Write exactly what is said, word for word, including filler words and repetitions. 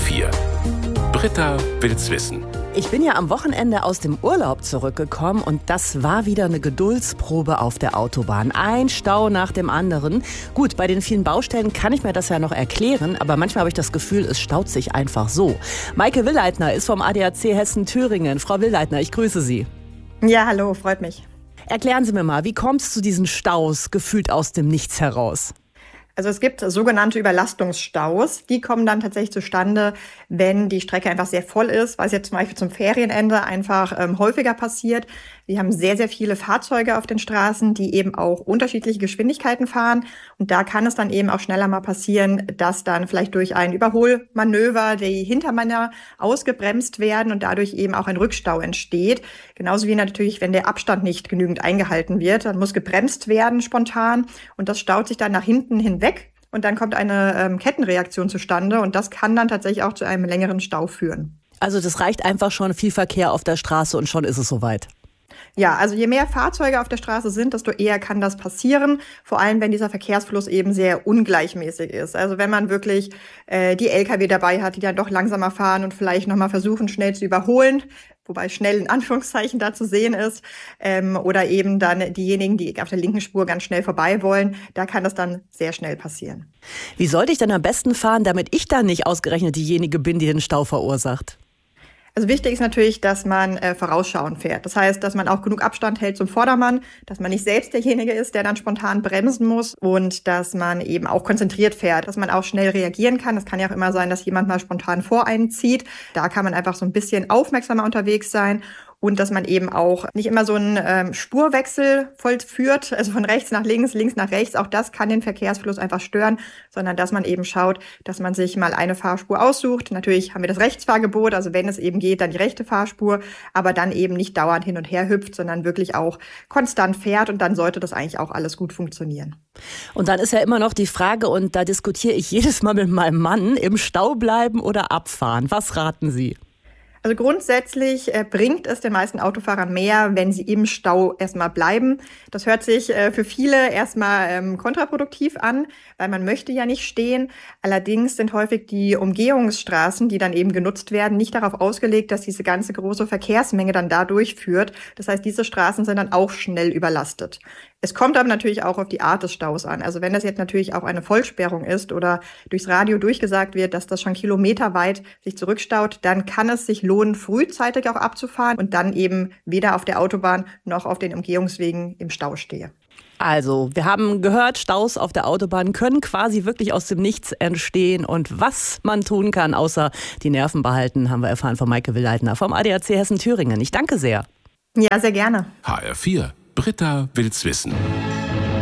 vier. Britta will's wissen. Ich bin ja am Wochenende aus dem Urlaub zurückgekommen und das war wieder eine Geduldsprobe auf der Autobahn. Ein Stau nach dem anderen. Gut, bei den vielen Baustellen kann ich mir das ja noch erklären, aber manchmal habe ich das Gefühl, es staut sich einfach so. Maike Willeitner ist vom A D A C Hessen-Thüringen. Frau Willeitner, ich grüße Sie. Ja, hallo, freut mich. Erklären Sie mir mal, wie kommt es zu diesen Staus gefühlt aus dem Nichts heraus? Also es gibt sogenannte Überlastungsstaus. Die kommen dann tatsächlich zustande, wenn die Strecke einfach sehr voll ist, weil es jetzt zum Beispiel zum Ferienende einfach ähm, häufiger passiert. Wir haben sehr, sehr viele Fahrzeuge auf den Straßen, die eben auch unterschiedliche Geschwindigkeiten fahren. Und da kann es dann eben auch schneller mal passieren, dass dann vielleicht durch ein Überholmanöver die Hintermänner ausgebremst werden und dadurch eben auch ein Rückstau entsteht. Genauso wie natürlich, wenn der Abstand nicht genügend eingehalten wird, dann muss gebremst werden spontan und das staut sich dann nach hinten hinweg. Und dann kommt eine ähm, Kettenreaktion zustande und das kann dann tatsächlich auch zu einem längeren Stau führen. Also das reicht einfach schon viel Verkehr auf der Straße und schon ist es soweit. Ja, also je mehr Fahrzeuge auf der Straße sind, desto eher kann das passieren. Vor allem, wenn dieser Verkehrsfluss eben sehr ungleichmäßig ist. Also wenn man wirklich äh, die L K W dabei hat, die dann doch langsamer fahren und vielleicht nochmal versuchen, schnell zu überholen, wobei schnell in Anführungszeichen da zu sehen ist, ähm, oder eben dann diejenigen, die auf der linken Spur ganz schnell vorbei wollen, da kann das dann sehr schnell passieren. Wie sollte ich denn am besten fahren, damit ich dann nicht ausgerechnet diejenige bin, die den Stau verursacht? Also wichtig ist natürlich, dass man äh, vorausschauend fährt. Das heißt, dass man auch genug Abstand hält zum Vordermann, dass man nicht selbst derjenige ist, der dann spontan bremsen muss und dass man eben auch konzentriert fährt, dass man auch schnell reagieren kann. Es kann ja auch immer sein, dass jemand mal spontan vor einen zieht. Da kann man einfach so ein bisschen aufmerksamer unterwegs sein. Und dass man eben auch nicht immer so einen ähm, Spurwechsel vollführt, also von rechts nach links, links nach rechts. Auch das kann den Verkehrsfluss einfach stören, sondern dass man eben schaut, dass man sich mal eine Fahrspur aussucht. Natürlich haben wir das Rechtsfahrgebot, also wenn es eben geht, dann die rechte Fahrspur, aber dann eben nicht dauernd hin und her hüpft, sondern wirklich auch konstant fährt und dann sollte das eigentlich auch alles gut funktionieren. Und dann ist ja immer noch die Frage, und da diskutiere ich jedes Mal mit meinem Mann, im Stau bleiben oder abfahren. Was raten Sie? Also grundsätzlich äh, bringt es den meisten Autofahrern mehr, wenn sie im Stau erstmal bleiben. Das hört sich äh, für viele erstmal ähm, kontraproduktiv an, weil man möchte ja nicht stehen. Allerdings sind häufig die Umgehungsstraßen, die dann eben genutzt werden, nicht darauf ausgelegt, dass diese ganze große Verkehrsmenge dann da durchführt. Das heißt, diese Straßen sind dann auch schnell überlastet. Es kommt aber natürlich auch auf die Art des Staus an. Also wenn das jetzt natürlich auch eine Vollsperrung ist oder durchs Radio durchgesagt wird, dass das schon kilometerweit sich zurückstaut, dann kann es sich lohnen, frühzeitig auch abzufahren und dann eben weder auf der Autobahn noch auf den Umgehungswegen im Stau stehe. Also, wir haben gehört, Staus auf der Autobahn können quasi wirklich aus dem Nichts entstehen. Und was man tun kann, außer die Nerven behalten, haben wir erfahren von Maike Willeitner vom A D A C Hessen-Thüringen. Ich danke sehr. Ja, sehr gerne. H R vier. Britta will's wissen.